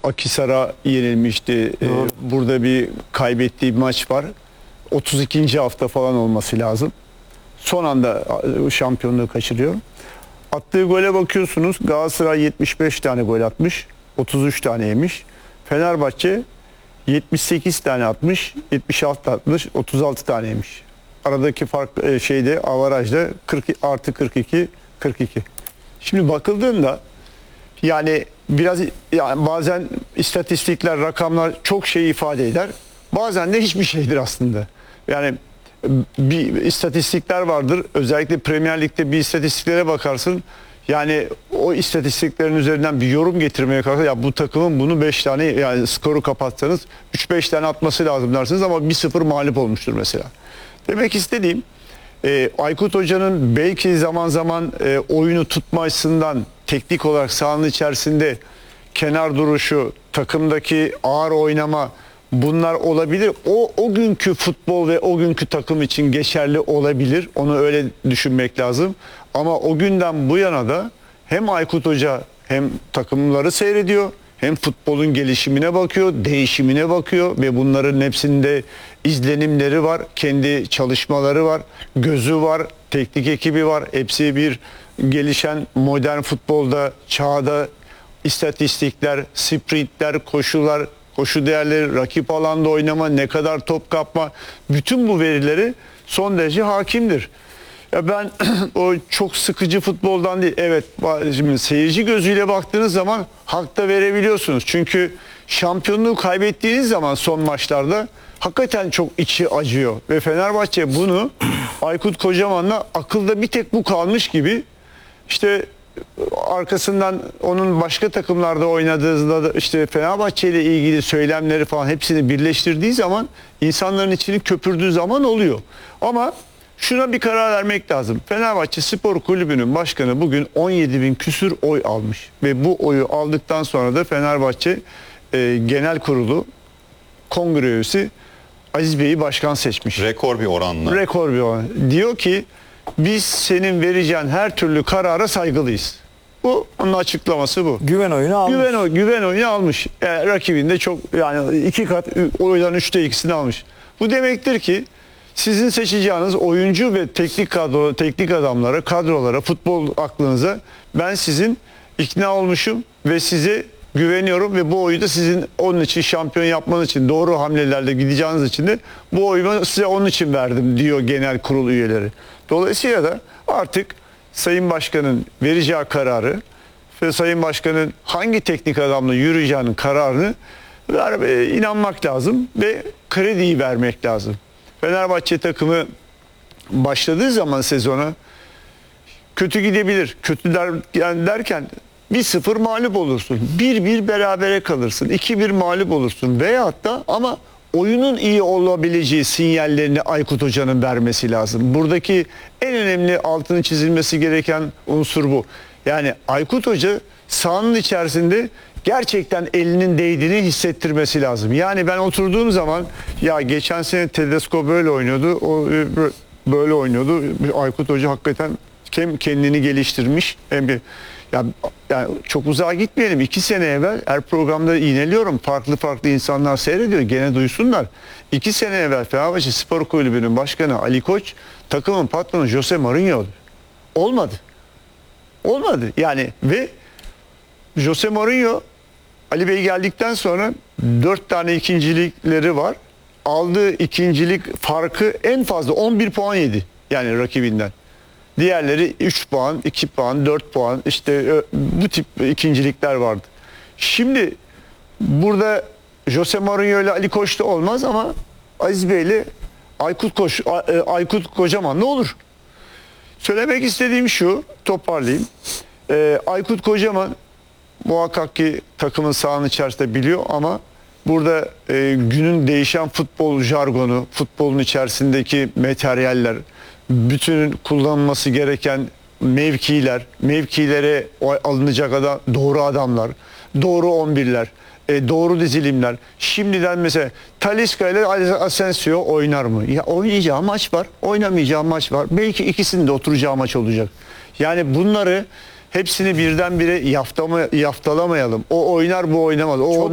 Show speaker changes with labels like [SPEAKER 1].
[SPEAKER 1] Akhisar'a yenilmişti. Burada bir kaybettiği maç var. 32. hafta falan olması lazım. Son anda şampiyonluğu kaçırıyor. Attığı gole bakıyorsunuz. Galatasaray 75 tane gol atmış. 33 tane yemiş. Fenerbahçe 78 tane atmış. 76 atmış. 36 tane yemiş. Aradaki fark avarajda 40 artı 42 42. Şimdi bakıldığında yani biraz bazen istatistikler, rakamlar çok şey ifade eder. Bazen de hiçbir şeydir aslında. Yani bir istatistikler vardır. Özellikle Premier Lig'de bir istatistiklere bakarsın. Yani o istatistiklerin üzerinden bir yorum getirmeye kalkarsa ya bu takımın bunu 5 tane yani skoru kapatsanız 3-5 tane atması lazım dersiniz ama 1-0 mağlup olmuştur mesela. Demek istediğim Aykut Hoca'nın belki zaman zaman oyunu tutma açısından teknik olarak sahanın içerisinde kenar duruşu, takımdaki ağır oynama bunlar olabilir. O günkü futbol ve o günkü takım için geçerli olabilir. Onu öyle düşünmek lazım. Ama o günden bu yana da hem Aykut Hoca hem takımları seyrediyor, hem futbolun gelişimine bakıyor, değişimine bakıyor ve bunların hepsinde izlenimleri var, kendi çalışmaları var, gözü var, teknik ekibi var. Hepsi bir gelişen modern futbolda, çağda istatistikler, sprintler, koşular, koşu değerleri, rakip alanda oynama, ne kadar top kapma, bütün bu verileri son derece hakimdir. Ya ben o çok sıkıcı futboldan değil. Evet, şimdi seyirci gözüyle baktığınız zaman hak da verebiliyorsunuz. Çünkü şampiyonluğu kaybettiğiniz zaman son maçlarda hakikaten çok içi acıyor. Ve Fenerbahçe bunu Aykut Kocaman'la akılda bir tek bu kalmış gibi işte arkasından onun başka takımlarda oynadığında da işte Fenerbahçe ile ilgili söylemleri falan hepsini birleştirdiği zaman insanların içini köpürdüğü zaman oluyor. Ama şuna bir karar vermek lazım. Fenerbahçe Spor Kulübü'nün başkanı bugün 17 bin küsür oy almış. Ve bu oyu aldıktan sonra da Fenerbahçe Genel Kurulu kongre üyesi Aziz Bey'i başkan seçmiş.
[SPEAKER 2] Rekor bir oranla.
[SPEAKER 1] Rekor bir oran. Diyor ki biz senin vereceğin her türlü karara saygılıyız. Bu onun açıklaması bu.
[SPEAKER 3] Güven oyunu almış.
[SPEAKER 1] Güven oyunu almış. Rakibinde çok yani 2 kat oydan 3'te 2'sini almış. Bu demektir ki sizin seçeceğiniz oyuncu ve teknik adamlara, kadrolara, futbol aklınıza ben sizin ikna olmuşum ve size güveniyorum ve bu oyu da sizin onun için şampiyon yapmanız için doğru hamlelerle gideceğiniz için de bu oyumu size onun için verdim diyor genel kurul üyeleri. Dolayısıyla da artık Sayın Başkan'ın vereceği kararı ve Sayın Başkan'ın hangi teknik adamla yürüyeceğinin kararını inanmak lazım ve krediyi vermek lazım. Fenerbahçe takımı başladığı zaman sezona kötü gidebilir. Kötü derken 1-0 mağlup olursun. 1-1 berabere kalırsın. 2-1 mağlup olursun. Veyahut da ama oyunun iyi olabileceği sinyallerini Aykut Hoca'nın vermesi lazım. Buradaki en önemli altını çizilmesi gereken unsur bu. Yani Aykut Hoca sahanın içerisinde gerçekten elinin değdiğini hissettirmesi lazım. Yani ben oturduğum zaman ya geçen sene Tedesco böyle oynuyordu, o böyle oynuyordu. Aykut Hoca hakikaten hem kendini geliştirmiş hem bir yani çok uzağa gitmeyelim. 2 sene evvel her programda iğneliyorum. Farklı insanlar seyrediyor. Gene duysunlar. 2 sene evvel Fenerbahçe Spor Kulübü'nün başkanı Ali Koç, takımın patronu Jose Mourinho'du. Olmadı. Olmadı. Yani ve Jose Mourinho Ali Bey geldikten sonra 4 tane ikincilikleri var. Aldığı ikincilik farkı en fazla 11 puan yedi. Yani rakibinden. Diğerleri 3 puan, 2 puan, 4 puan işte bu tip ikincilikler vardı. Şimdi burada Jose Mourinho ile Ali Koç da olmaz ama Aziz Bey ile Aykut Kocaman ne olur? Söylemek istediğim şu, toparlayayım. Aykut Kocaman muhakkak ki takımın sahanın içerisinde biliyor ama burada günün değişen futbol jargonu, futbolun içerisindeki materyaller, bütün kullanılması gereken mevkiler, mevkilere alınacak doğru adamlar, doğru 11'ler, doğru dizilimler. Şimdiden mesela Talisca ile Asensio oynar mı? Ya oynayacağı maç var, oynamayacağı maç var. Belki ikisinin de oturacağı maç olacak. Yani bunları hepsini birdenbire yaftalamayalım. O oynar, bu oynamaz. O